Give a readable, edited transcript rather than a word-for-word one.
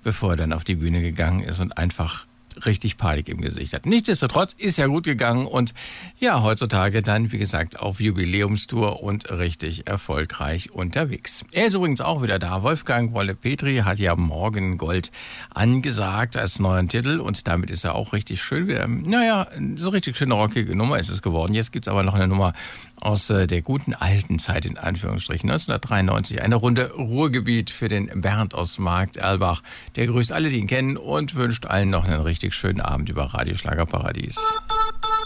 bevor er dann auf die Bühne gegangen ist und einfach richtig Panik im Gesicht hat. Nichtsdestotrotz ist ja gut gegangen und ja, heutzutage dann, wie gesagt, auf Jubiläumstour und richtig erfolgreich unterwegs. Er ist übrigens auch wieder da. Wolfgang Wolle-Petri hat ja Morgen Gold angesagt als neuen Titel und damit ist er auch richtig schön. So richtig schöne rockige Nummer ist es geworden. Jetzt gibt's aber noch eine Nummer aus der guten alten Zeit, in Anführungsstrichen, 1993. Eine Runde Ruhrgebiet für den Bernd aus Markt Erlbach. Der grüßt alle, die ihn kennen und wünscht allen noch einen richtig schönen Abend über Radio Schlagerparadies.